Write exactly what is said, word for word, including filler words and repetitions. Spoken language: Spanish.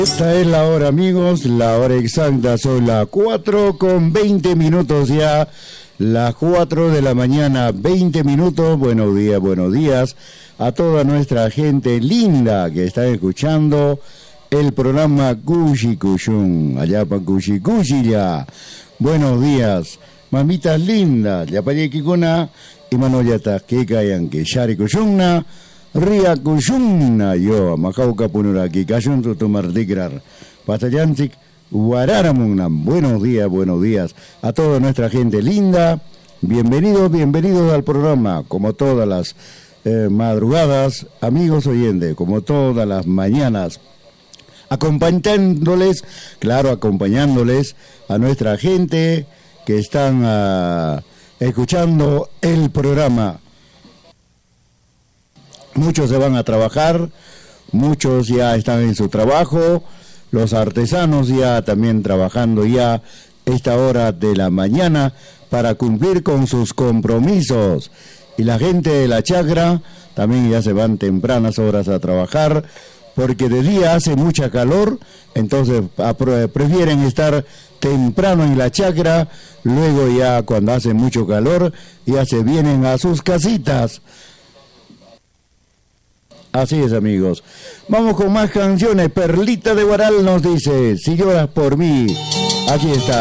Esta es la hora, amigos, la hora exacta, son las cuatro con veinte minutos ya, las cuatro de la mañana, veinte minutos. Buenos días, buenos días a toda nuestra gente linda que está escuchando el programa Cushi Cushun, allá para Cushi Cushi ya. Buenos días, mamitas lindas, ya para Kikuna, y Manoyata Kika Yanke, Shari Cushunna. Ria Kushunna yo, Macauca Punuraki, Kashun Tutumardigrar, Patayantik, Guararamunam. Buenos días, buenos días a toda nuestra gente linda. Bienvenidos, bienvenidos al programa, como todas las eh, madrugadas, amigos oyentes, como todas las mañanas, acompañándoles, claro, acompañándoles a nuestra gente que están uh, escuchando el programa. Muchos se van a trabajar, muchos ya están en su trabajo, los artesanos ya también trabajando ya esta hora de la mañana para cumplir con sus compromisos. Y la gente de la chacra también ya se van tempranas horas a trabajar, porque de día hace mucha calor, entonces prefieren estar temprano en la chacra, luego ya cuando hace mucho calor ya se vienen a sus casitas. Así es, amigos. Vamos con más canciones. Perlita de Guaral nos dice, si lloras por mí, aquí está.